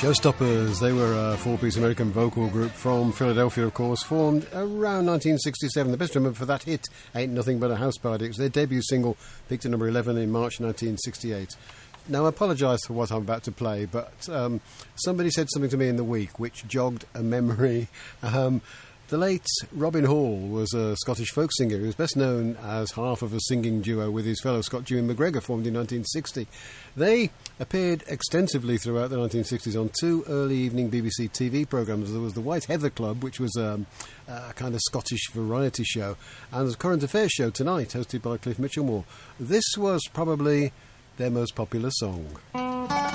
Showstoppers, they were a four-piece American vocal group from Philadelphia, of course, formed around 1967. The best remember for that hit, Ain't Nothing But a House Party. It was their debut single, peaked at number 11 in March 1968. Now, I apologise for what I'm about to play, but somebody said something to me in the week which jogged a memory. The late Robin Hall was a Scottish folk singer. He was best known as half of a singing duo with his fellow Scot Ewan McGregor, formed in 1960. They appeared extensively throughout the 1960s on two early evening BBC TV programmes. There was the White Heather Club, which was a kind of Scottish variety show, and there's a current affairs show tonight, hosted by Cliff Mitchellmore. This was probably their most popular song.